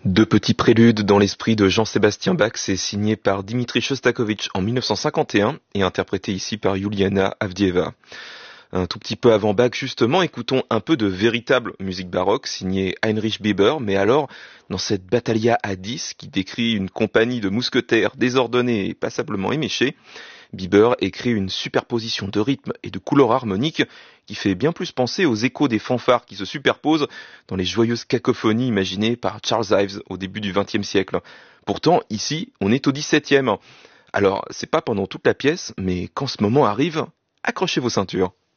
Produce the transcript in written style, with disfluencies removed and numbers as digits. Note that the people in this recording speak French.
Deux petits préludes dans l'esprit de Jean-Sébastien Bach, c'est signé par Dimitri Shostakovich en 1951 et interprété ici par Yuliana Avdieva. Un tout petit peu avant Bach justement, écoutons un peu de véritable musique baroque signée Heinrich Bieber, mais alors dans cette Battaglia à 10 qui décrit une compagnie de mousquetaires désordonnés et passablement éméchés, Bieber écrit une superposition de rythmes et de couleurs harmoniques qui fait bien plus penser aux échos des fanfares qui se superposent dans les joyeuses cacophonies imaginées par Charles Ives au début du XXe siècle. Pourtant, ici, on est au XVIIe. Alors, c'est pas pendant toute la pièce, mais quand ce moment arrive, accrochez vos ceintures.